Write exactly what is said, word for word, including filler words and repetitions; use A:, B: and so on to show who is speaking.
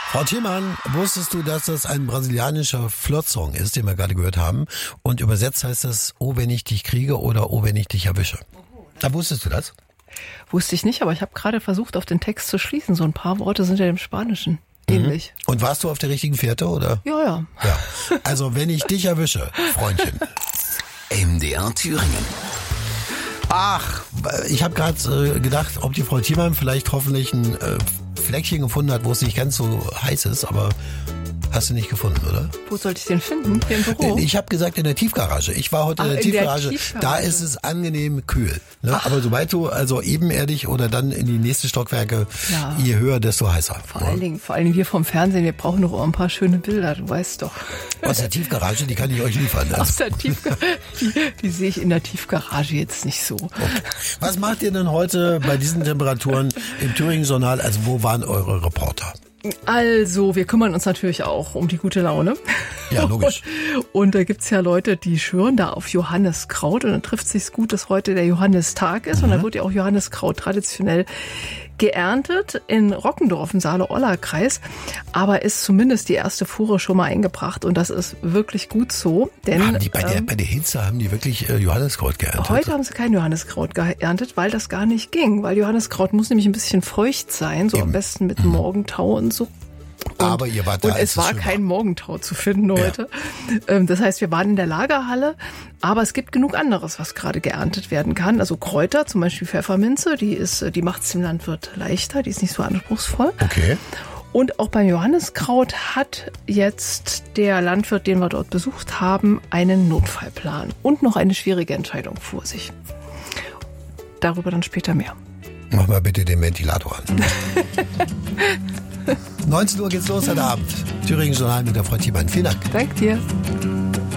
A: Frau Thiemann, wusstest du, dass das ein brasilianischer Flirtsong ist, den wir gerade gehört haben? Und übersetzt heißt das, oh, wenn ich dich kriege oder oh, wenn ich dich erwische. Da wusstest du das?
B: Wusste ich nicht, aber ich habe gerade versucht, auf den Text zu schließen. So ein paar Worte sind ja im Spanischen ähnlich.
A: Mhm. Und warst du auf der richtigen Fährte, oder?
B: Ja, ja.
A: Ja. Also, wenn ich dich erwische, Freundchen.
C: M D R Thüringen.
A: Ach, ich habe gerade äh, gedacht, ob die Frau Thiemann vielleicht hoffentlich ein äh, Fleckchen gefunden hat, wo es nicht ganz so heiß ist, aber hast du nicht gefunden, oder?
B: Wo sollte ich den finden? Hier im Büro?
A: Ich habe gesagt in der Tiefgarage. Ich war heute
B: Ach,
A: in der
B: in der
A: Tiefgarage.
B: Tiefgarage.
A: Da ist es angenehm kühl. Ne? Aber sobald du also ebenerdig oder dann in die nächsten Stockwerke,
B: Ja.
A: je höher, desto heißer.
B: Vor allen Dingen, vor allen Dingen wir vom Fernsehen, wir brauchen noch ein paar schöne Bilder, du weißt doch.
A: Aus der Tiefgarage, die kann ich euch liefern.
B: Aus der Tiefgarage, die, die sehe ich in der Tiefgarage jetzt nicht so.
A: Okay. Was macht ihr denn heute bei diesen Temperaturen im Thüringen-Journal? Also wo waren eure Reporter?
B: Also, wir kümmern uns natürlich auch um die gute Laune.
A: Ja, logisch.
B: Und, und da gibt's ja Leute, die schwören da auf Johanniskraut. Und dann trifft sich's gut, dass heute der Johannistag ist. Mhm. Und da wird ja auch Johanniskraut traditionell geerntet in Rockendorf im Saale-Orla-Kreis. Aber ist zumindest die erste Fuhre schon mal eingebracht. Und das ist wirklich gut so. Denn
A: Haben die bei der,
B: ähm,
A: bei der Hitze haben die wirklich äh, Johanniskraut geerntet?
B: Heute haben sie kein Johanniskraut geerntet, weil das gar nicht ging. Weil Johanniskraut muss nämlich ein bisschen feucht sein, so
A: Eben.
B: am besten mit Morgentau und so. Und,
A: Aber ihr wart da,
B: und
A: als
B: es war
A: schön
B: kein Morgentau zu finden heute.
A: Ja.
B: Ähm, Das heißt, wir waren in der Lagerhalle, aber es gibt genug anderes, was gerade geerntet werden kann. Also Kräuter, zum Beispiel Pfefferminze, die ist, die macht es dem Landwirt leichter, die ist nicht so anspruchsvoll.
A: Okay.
B: Und auch beim Johanniskraut hat jetzt der Landwirt, den wir dort besucht haben, einen Notfallplan und noch eine schwierige Entscheidung vor sich. Darüber dann später mehr.
A: Mach mal bitte den Ventilator an. neunzehn Uhr geht's los heute Abend. Thüringen Journal mit der Frau Thiemann. Vielen Dank.
B: Danke dir.